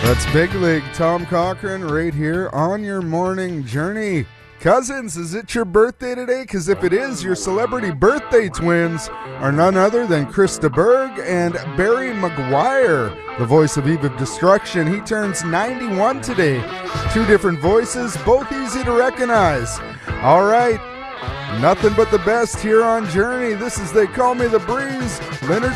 That's Big League Tom Cochran right here on your morning journey. Cousins, is it your birthday today? Because if it is, your celebrity birthday twins are none other than Krista Berg and Barry Maguire, the voice of Eve of Destruction. He turns 91 today. Two different voices, both easy to recognize. All right, nothing but the best here on Journey. This is They Call Me the Breeze. Leonard